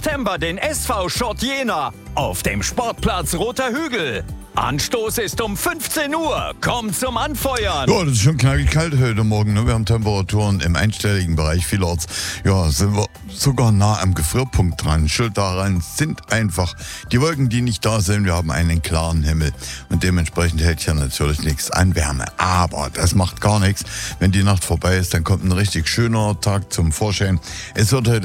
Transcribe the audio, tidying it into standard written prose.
September den SV Schott Jena auf dem Sportplatz Roter Hügel. Anstoß ist um 15 Uhr. Kommt zum Anfeuern. Ja, das ist schon kalt heute Morgen. Ne? Wir haben Temperaturen im einstelligen Bereich. Vielerorts sind wir sogar nah am Gefrierpunkt dran. Schuld daran sind einfach die Wolken, die nicht da sind. Wir haben einen klaren Himmel und dementsprechend hält hier natürlich nichts an Wärme. Aber das macht gar nichts. Wenn die Nacht vorbei ist, dann kommt ein richtig schöner Tag zum Vorschein. Es wird heute